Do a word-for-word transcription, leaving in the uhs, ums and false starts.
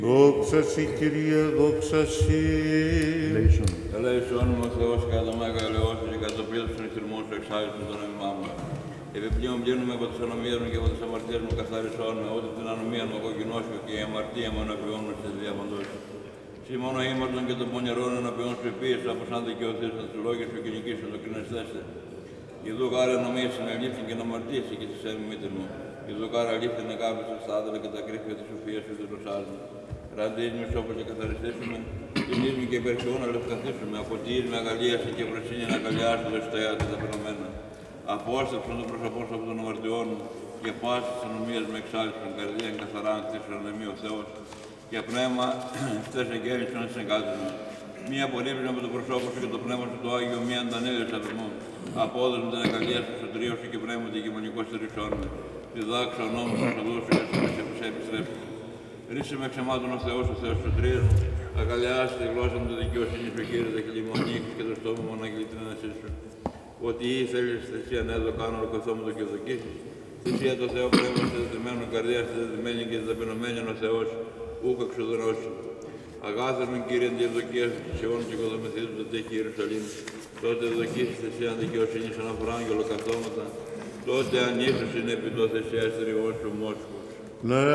Δόξα Συ, Κύριε, δόξα Συ. Ελέησον μου ο Θεός κατά το μέγα ελαιός και κατά το πλήθος των εχθριμών σου εξάλληψε τον έμειμά μου. Επιπλέον πλύνουμε από τις ανομίες μου και από τις αμαρτίες μου καθαρισόν με, ούτε την ανομία μου κοκκινώσιο και η αμαρτία μου ενωπιών μου στις διαμοντώσεις. Συ μόνο ήμαρτον και των πονηρών ενωπιών σου επίεσα, όπως αν δικαιωθείς από τους λόγους σου και νικήσω το κρινεστέστε. Ιδού γάρα νομίση με λήψη και να αμαρτήσει και της έμει μήτρ μου. Ιδού γάρα λήφθη να κάμπησε στα άδελα και τα κρύφια της σοφίας σου του ρωσάζουν. Ραντείς με σώπο και καθαριστήσουμε, τιμείς με και υπερχιόν να λευκαθίσουμε, αποτείς με αγαλίαση και πρασίνη να αγκαλιάσουν τα στέα τα πενωμένα. Απόστεψον το πρόσωπό σου από τον αμαρτιών μου και πάση της ανομίας με εξάλειψον, καρδία καθαρά κτίσουν ανεμή ο Θεός και πνεύμα φτές εγκαίνησον συνεγκάτισμα. Μία απολύψη από το προσώπο σου και το πνεύμα σου το Άγιο, μία αντανέλευση αδερμό. Απόδοσμη την αγκαλία σου, σωτηρίο σου και πνεύμα και γεμονικό στηριξόν με. Διδάξω ο νόμος σου, οδού σου και στο σε επιστρέψει. Ρίσε με ξεμάτων ο Θεός, ο Θεός του τρίας μου. Αγκαλιάστε τη γλώσσα μου τη δικαιοσύνη σου, Κύριε, τα χείλη μου ανοίξεις και το στόμα μου αναγγείλει την ένασή σου. Ότι ή θέλεις θυσία να έδω κάνω ορκωθώ μου το και δοκίσεις. Θυσία το Θεό πνεύμα στη δεδομένη καρδιά, στη δεδομένη και ταπεινωμένη ο Θεός, ούκ εξοδρώσει. Αγάθος μου, Κύριε, διαδοκία σου σε αιώνων και οικοδομηθείς μου το τέχει Ιερουσαλήμ. Τότε δοκίσεις θυσία δικαιοσύνη σαν αφοράγγελο καθώματα. Τότε αν ίσως είναι επί το θυσία στριγών σου μόσχος.